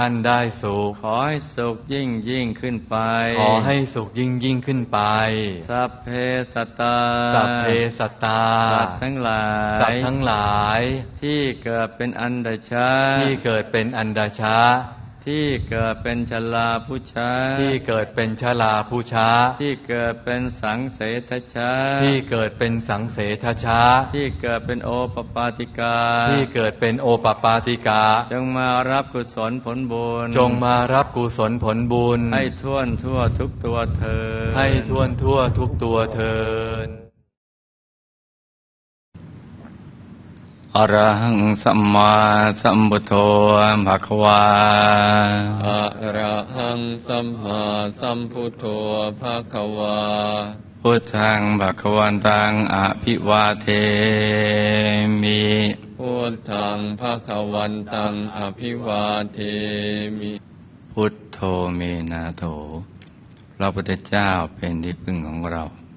ท่านได้สุขขอให้สุขยิ่งยิ่งขึ้นไปขอให้สุขยิ่งยิ่งขึ้นไปสัพเพสัตตาสัพเพสัตตาสัตว์ทั้งหลายสัตว์ทั้งหลายที่เกิดเป็นอันดชะที่เกิดเป็นอันดชะที่เกิดเป็นชลาพุชะที่เกิดเป็นชลาพุชะที่เกิดเป็นสังเสทชะที่เกิดเป็นสังเสทชะที่เกิดเป็นโอปปาติกาที่เกิดเป็นโอปปาติกาจงมารับกุศลผลบุญจงมารับกุศลผลบุญให้ทั่วทุกตัวเถิดให้ทั่วทุกตัวเถิดอรหังสัมมาสัมพุทโธภะคะวาอะระหังสัมมาสัมพุทโธภะคะวาพุทธังภะคะวันตังอภิวาเทมิพุทธังภะคะวันตังอภิวาเทมิพุทโธเมนะโถพระพุทธเจ้าเป็นที่พึ่งของเรา